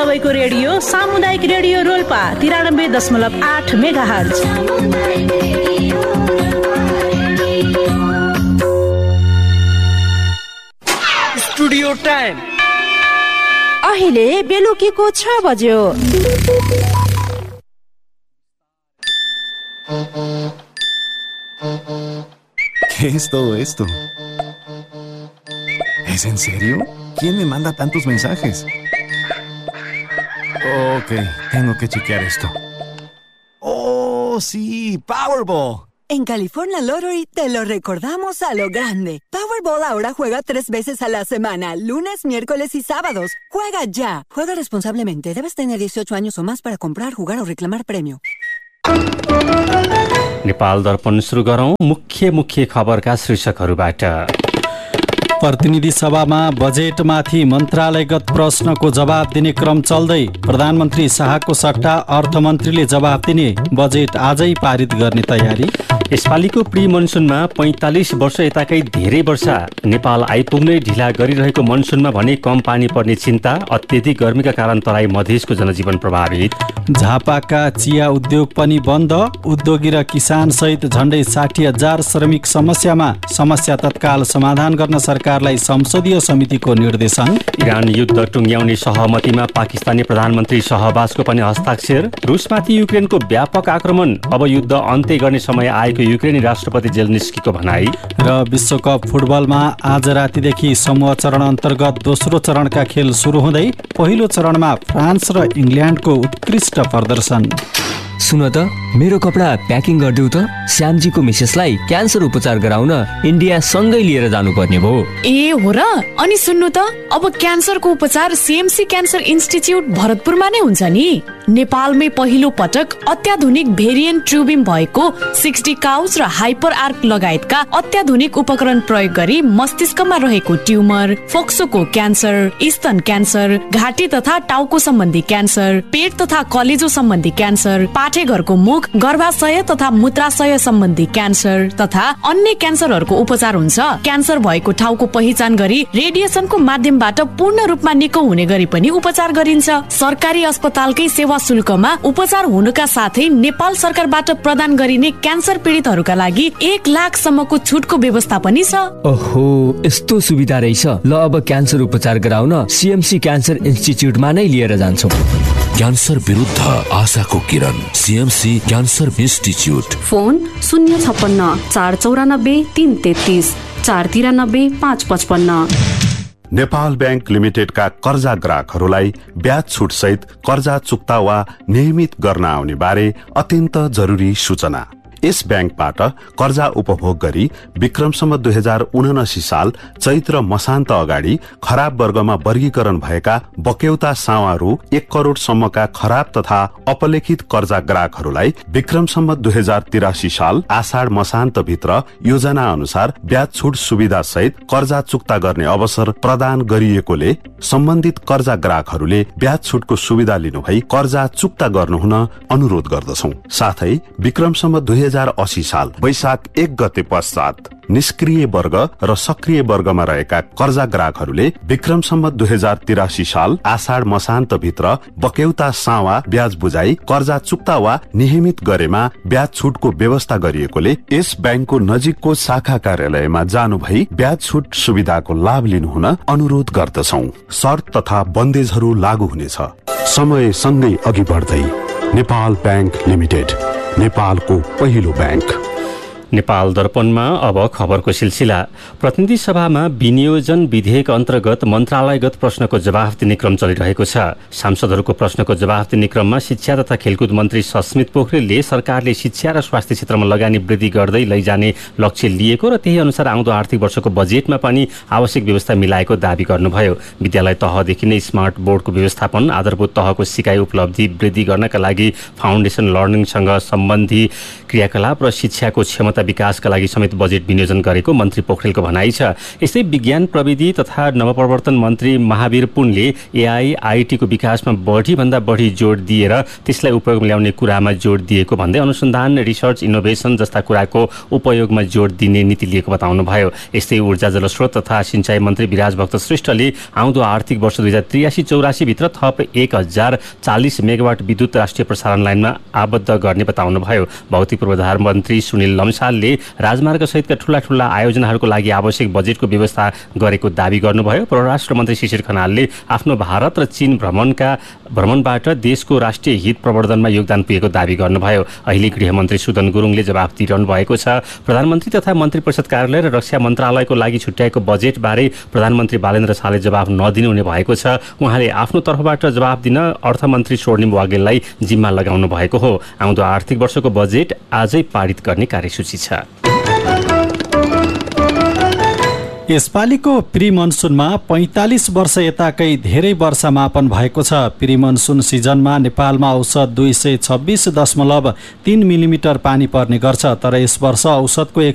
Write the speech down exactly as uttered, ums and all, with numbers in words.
सबैको रेडियो सामुदायिक रेडियो रोल्पा तिरानब्बे दशमलव आठ मेगाहर्ज। स्टुडियो टाइम अहिले बेलुकीको छ बज्यो। ¿Qué es todo esto? ¿Es en serio? ¿Quién me manda tantos mensajes? Ok, tengo que chequear esto. ¡Oh, sí! ¡Powerball! En California Lottery te lo recordamos a lo grande. Powerball ahora juega tres veces a la semana, lunes, miércoles y sábados. ¡Juega ya! Juega responsablemente. Debes tener dieciocho años o más para comprar, jugar o reclamar premio. Nepal Darpan सुरु गरौं। मुख्य मुख्य खबरका शीर्षकहरूबाट। प्रतिनिधि सभामा बजेटमाथि मन्त्रालयगत प्रश्नको जवाब दिने क्रम चल्दै। प्रधानमन्त्री शाहको सट्टा अर्थमन्त्रीले जवाब दिने। बजेट आजै पारित गर्ने तयारी। यसपालिको प्री मनसुनमा पैंतालिस वर्ष यताकै धेरै वर्षा। नेपाल आइपुग्नै ढिला गरिरहेको मनसुनमा भने कम पानी पर्ने चिन्ता। अत्यधिक गर्मीका कारण तराई मधेसको जनजीवन प्रभावित। झापाका चिया उद्योग पनि बन्द। उद्योगी र किसान सहित झण्डै साठी हजार श्रमिक समस्यामा। समस्या तत्काल समाधान गर्न सरकारलाई संसदीय समितिको निर्देशन। इरान युद्ध टुङ्ग्याउने सहमतिमा पाकिस्तानी प्रधानमन्त्री शहबाजको पनि हस्ताक्षर। रुसमाथि युक्रेनको व्यापक आक्रमण। अब युद्ध अन्त्य गर्ने समय आएको युक्रेनी राष्ट्रपति जेलेन्स्कीको भनाई। र विश्वकप फुटबलमा आज रातिदेखि समूह चरण अन्तर्गत दोस्रो चरणका खेल सुरु हुँदै। पहिलो चरणमा फ्रान्स र इङ्ल्यान्डको उत्कृष्ट प्रदर्शन। सुन त मेरो कपडा प्याकिङ गरिदेऊ त। श्यामजीको मिसेसलाई क्यान्सर उपचार गराउन इन्डिया सँगै लिएर जानुपर्ने भयो। ए हो र? अनि सुन्नु त, अब क्यान्सरको उपचार सीएमसी क्यान्सर इन्स्टिच्युट भरतपुरमा नै हुन्छ नि। नेपालमै पहिलो पटक अत्याधुनिक भेरिएन्ट ट्युबिम भएको सिक्सटी काउच र हाइपर आर्क लगायतका अत्याधुनिक उपकरण प्रयोग गरी मस्तिष्कमा रहेको ट्युमर, फोक्सोको क्यान्सर, स्तन क्यान्सर, घाँटी तथा टाउको सम्बन्धी क्यान्सर, पेट तथा कलेजो सम्बन्धी क्यान्सर, पाठेघरको मुख, गर्भाशय तथा मूत्राशय सम्बन्धी क्यान्सर तथा अन्य क्यान्सरहरूको उपचार हुन्छ। क्यान्सर भएको ठाउँको पहिचान गरी रेडिएसनको माध्यमबाट पूर्ण रूपमा निको हुने गरी पनि उपचार गरिन्छ। सरकारी अस्पतालकै सेवा शुल्कमा उपचार हुनुका साथै नेपाल सरकारबाट प्रदान गरिने क्यान्सर पीडितहरूका लागि एक लाख सम्मको छुटको व्यवस्था पनि छ। ओहो, यस्तो सुविधा रहेछ। ल अब क्यान्सर उपचार गराउन सीएमसी क्यान्सर इन्स्टिच्युटमा नै लिएर जान्छौँ। क्यान्सर विरुद्ध आशाको किरण, सीएमसी क्यान्सर इन्स्टिच्युट। फोन शून्य छप्पन्न चार चौरानब्बे तीन तेत्तीस चार तिरानब्बे पाँच पचपन्न। नेपाल बैंक लिमिटेडका कर्जा ग्राहकहरूलाई ब्याज छुट सहित कर्जा चुक्ता वा नियमित गर्न आउने बारे अत्यन्त जरुरी सूचना। यस बैंकबाट कर्जा उपभोग गरी विक्रमसम्म दुई हजार उनासी साल चैत्र मसान्त अगाडि खराब वर्गमा वर्गीकरण भएका बक्यौता सावा रु एक करोड़ सम्मका खराब तथा अपलेखित कर्जा ग्राहकहरूलाई विक्रमसम्म दुई हजार तिरासी साल आषाढ़ मसान्त भित्र योजना अनुसार ब्याज छुट सुविधा सहित कर्जा चुक्ता गर्ने अवसर प्रदान गरिएकोले सम्बन्धित कर्जा ग्राहकहरूले ब्याज छुटको सुविधा लिनुभई कर्जा चुक्ता गर्नुहुन अनुरोध गर्दछौं। साथै विक्रमसम्म दुई हजार अस्सी साल वैशाख एक गते पश्चात निष्क्रिय वर्ग र सक्रिय वर्गमा रहेका कर्जा ग्राहकहरूले विक्रमसम्म दुई हजार तिरासी साल आषाढ़ मसान्त भित्र बक्यौता सावा ब्याज बुझाई कर्जा चुक्ता वा नियमित गरेमा ब्याज छुटको व्यवस्था गरिएकोले यस बैंकको नजिकको शाखा कार्यालयमा जानु भई ब्याज छुट सुविधाको लाभ लिनुहुन अनुरोध गर्दछौं। शर्त तथा बन्देजहरू लागू हुनेछ। समय सँगै अघि बढ्दै नेपाल बैंक लिमिटेड, नेपालको पहिलो बैंक। नेपाल दर्पणमा अब खबरको सिलसिला। प्रतिनिधि सभामा विनियोजन विधेयक अन्तर्गत मन्त्रालयगत प्रश्नको जवाफ दिने क्रम चलिरहेको छ। सांसदहरूको प्रश्नको जवाफ दिने क्रममा शिक्षा तथा खेलकुद मन्त्री सस्मित पोखरेलले सरकारले शिक्षा र स्वास्थ्य क्षेत्रमा लगानी वृद्धि गर्दै लैजाने लक्ष्य लिएको र त्यही अनुसार आउँदो आर्थिक वर्षको बजेटमा पनि आवश्यक व्यवस्था मिलाएको दावी गर्नुभयो। विद्यालय तहदेखि नै स्मार्ट बोर्डको व्यवस्थापन, आधारभूत तहको सिकाइ उपलब्धि वृद्धि गर्नका लागि फाउन्डेसन लर्निङसँग सम्बन्धी क्रियाकलाप र शिक्षाको क्षमता क्षमता विकासका लागि समेत बजेट विनियोजन गरेको मन्त्री पोखरेलको भनाइ छ। यस्तै विज्ञान प्रविधि तथा नवप्रवर्तन मन्त्री महावीर पुनले एआई आईटीको विकासमा बढीभन्दा बढी जोड दिएर त्यसलाई उपयोगमा ल्याउने कुरामा जोड दिएको भन्दै अनुसन्धान रिसर्च इनोभेसन जस्ता कुराको उपयोगमा जोड दिने नीति लिएको बताउनुभयो। यस्तै ऊर्जा जलस्रोत तथा सिंचाई मन्त्री विराजभक्त श्रेष्ठले आउँदो आर्थिक वर्ष दुई हजार त्रियासी चौरासी भित्र थप एक हजार चालिस मेगावाट विद्युत राष्ट्रिय प्रसारण लाइनमा आबद्ध गर्ने बताउनुभयो। भौतिक पूर्वाधार मन्त्री सुनिल लम्सालले राजमार्ग सहितका ठूला ठूला आयोजनाहरूको लागि आवश्यक बजेटको व्यवस्था गरेको दावी गर्नुभयो। परराष्ट्र मन्त्री शिशिर खनालले आफ्नो भारत र चीन भ्रमणका भ्रमणबाट देशको राष्ट्रिय हित प्रवर्धनमा योगदान पुगेको दावी गर्नुभयो। अहिले गृहमन्त्री सुदन गुरुङले जवाफ दिइरहनु भएको छ। प्रधानमन्त्री तथा मन्त्री परिषद कार्यालय र रक्षा मन्त्रालयको लागि छुट्याएको बजेटबारे प्रधानमन्त्री बालेन्द्र शाहले जवाफ नदिनु हुने भएको छ। उहाँले आफ्नो तर्फबाट जवाफ दिन अर्थमन्त्री स्वर्णिम वागेललाई जिम्मा लगाउनु भएको हो। आउँदो आर्थिक वर्षको बजेट आजै पारित गर्ने कार्यसूची छ। यसपालिको प्री मनसुनमा पैंतालिस वर्ष यताकै धेरै वर्षामापन भएको छ। प्री मनसुन सिजनमा नेपालमा औसत दुई सय छब्बिस दशमलव तीन मिलिमिटर पानी पर्ने गर्छ, तर यस वर्ष औसतको एक